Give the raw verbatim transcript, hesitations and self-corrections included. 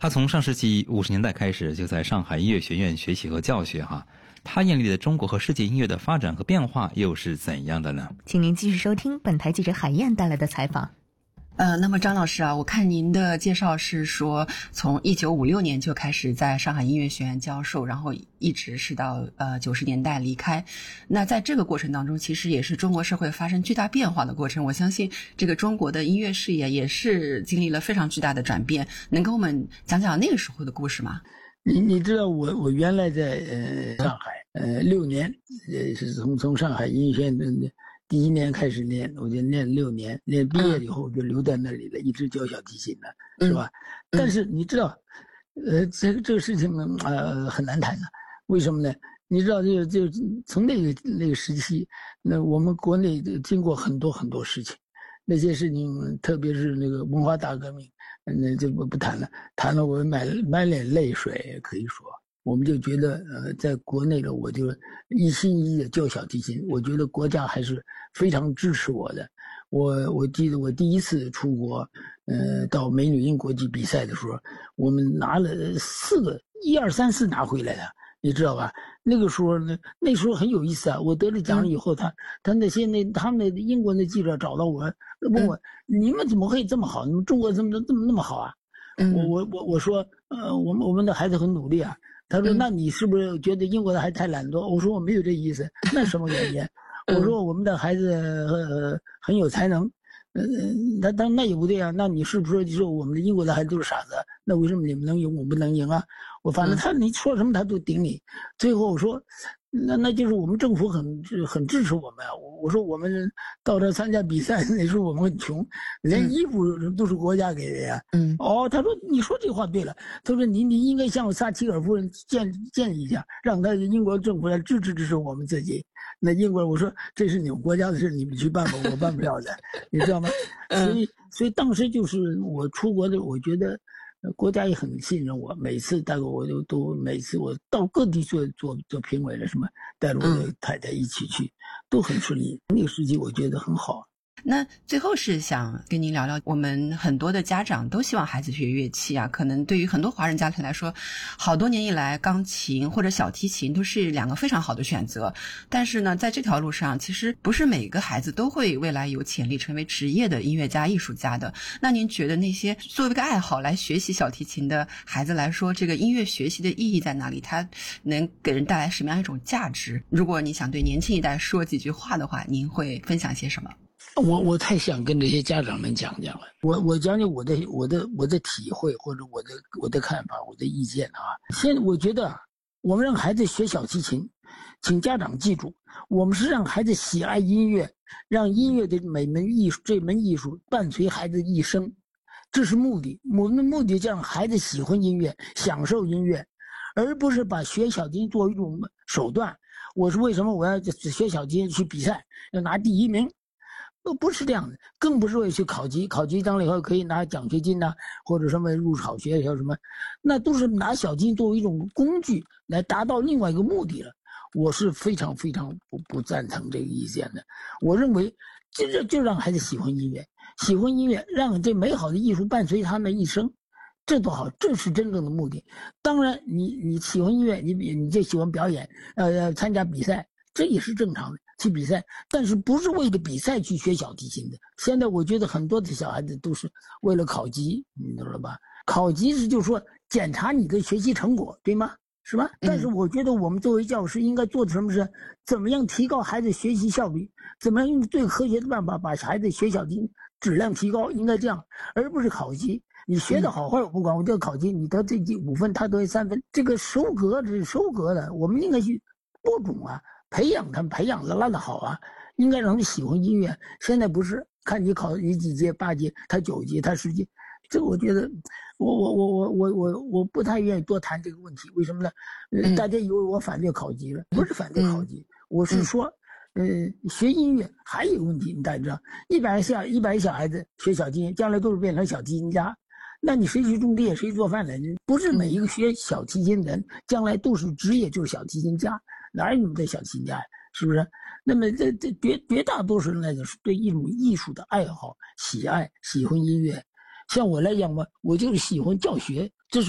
他从上世纪五十年代开始就在上海音乐学院学习和教学哈。他眼里的中国和世界音乐的发展和变化又是怎样的呢？ 请您继续收听本台记者海燕带来的采访。 呃，那么张老师啊，我看您的介绍是说，从一九五六年就开始在上海音乐学院教授，然后一直是到呃九十年代离开。那在这个过程当中，其实也是中国社会发生巨大变化的过程。我相信这个中国的音乐事业也是经历了非常巨大的转变。能跟我们讲讲那个时候的故事吗？ 你你知道我我原来在呃上海呃六年，呃是从从上海音乐学院的第一年开始练，我就练六年，练毕业以后就留在那里了，一直教小提琴了， 嗯、 是吧？嗯、但是你知道，呃，这个这个事情呢，呃，很难谈的。为什么呢？你知道，就就从那个那个时期，那我们国内经过很多很多事情，那些事情，特别是那个文化大革命，那就不不谈了，谈了我们满满脸泪水，可以说。我们就觉得，呃，在国内的我就一心一意的教小提琴，我觉得国家还是非常支持我的。我我记得我第一次出国，呃，到美女音国际比赛的时候，我们拿了四个，一二三四拿回来的，你知道吧？那个时候呢，那时候很有意思啊。我得了奖以后，他他那些那他们的英国的记者找到我，问我、嗯、你们怎么会这么好？你们中国怎么这么那么好啊？嗯、我我我我说，呃，我们我们的孩子很努力啊。他说：“那你是不是觉得英国的孩子太懒惰？”我说：“我没有这意思。”那什么原因？我说：“我们的孩子呃很有才能。”嗯，那当那也不对啊。那你是不是就说我们的英国的孩子都是傻子？那为什么你们能赢，我不能赢啊？我反正他你说什么他都顶你。最后我说。那那就是我们政府很很支持我们啊！我我说我们到这参加比赛，那时候我们很穷，连衣服都是国家给的呀。嗯，哦，他说你说这话对了，他说你你应该向撒切尔夫人建建议一下，让他英国政府来支持支持我们自己。那英国人我说这是你们国家的事，你们去办吧，我办不了的，你知道吗？所以所以当时就是我出国的，我觉得。国家也很信任我，每次带我都都每次我到各地做做做评委了，什么带着我的太太一起去，都很顺利。那个时期我觉得很好。 那最后是想跟您聊聊，我们很多的家长都希望孩子学乐器啊，可能对于很多华人家庭来说，好多年以来钢琴或者小提琴都是两个非常好的选择。但是呢，在这条路上，其实不是每个孩子都会未来有潜力成为职业的音乐家、艺术家的。那您觉得那些作为一个爱好来学习小提琴的孩子来说，这个音乐学习的意义在哪里？它能给人带来什么样一种价值？如果你想对年轻一代说几句话的话，您会分享些什么？ 我我太想跟这些家长们讲讲了，我我讲讲我的我的我的体会或者我的我的看法我的意见啊。现在我觉得我们让孩子学小提琴，请家长记住，我们是让孩子喜爱音乐，让音乐的每门艺术这门艺术伴随孩子一生，这是目的。我们的目的就让孩子喜欢音乐，享受音乐，而不是把学小提琴作为一种手段。我说为什么我要学小提琴去比赛要拿第一名？都不是这样的，更不是为去考级，考级当了以后可以拿奖学金呐、啊，或者什么入好学校什么，那都是拿小提琴作为一种工具来达到另外一个目的了。我是非常非常不不赞成这个意见的。我认为，这就让孩子喜欢音乐，喜欢音乐，让这美好的艺术伴随他们一生，这多好，这是真正的目的。当然，你你喜欢音乐，你你就喜欢表演，呃，参加比赛，这也是正常的。去比赛，但是不是为了比赛去学小提琴的。现在我觉得很多的小孩子都是为了考级，你知道吧？考级是就是说检查你的学习成果，对吗？是吧？但是我觉得我们作为教师应该做的什么是，怎么样提高孩子学习效率，怎么样用最科学的办法把孩子学小提琴质量提高，应该这样，而不是考级。你学的好坏我不管，我就要考级，你得这五分，他得三分，这个收割这是收割的，我们应该去播种啊。培养他们，培养的拉的好啊，应该让他们喜欢音乐。现在不是看你考你几届八届，他九届他十届，这个我觉得，我我我我我我我不太愿意多谈这个问题。为什么呢？呃、大家以为我反对考级了，不是反对考级，嗯、我是说，呃，学音乐还有问题，你大家知道，一百个小一百个小孩子学小提琴，将来都是变成小提琴家。那你谁去种地，谁做饭呢？不是每一个学小提琴的人将来都是职业就是小提琴家。哪有那么多小提琴家呀？是不是？那么这这绝绝大多数人来讲是对一种艺术的爱好、喜爱、喜欢音乐。像我来讲嘛，我就是喜欢教学，